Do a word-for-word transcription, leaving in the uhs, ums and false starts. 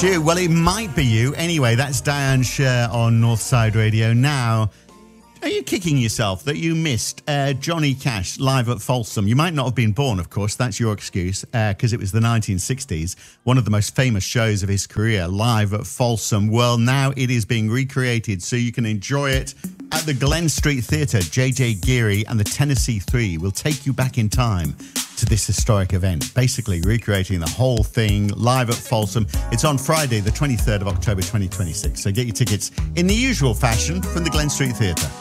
it's you. Well, it might be you. Anyway, that's Diane Sher on Northside Radio. Now, are you kicking yourself that you missed uh, Johnny Cash live at Folsom? You might not have been born, of course. That's your excuse, because uh, it was the nineteen sixties. One of the most famous shows of his career, live at Folsom. Well, now it is being recreated so you can enjoy it at the Glen Street Theatre. J J Geary and the Tennessee Three will take you back in time to this historic event, basically recreating the whole thing live at Folsom. It's on Friday, the twenty-third of October, twenty twenty-six. So get your tickets in the usual fashion from the Glen Street Theatre.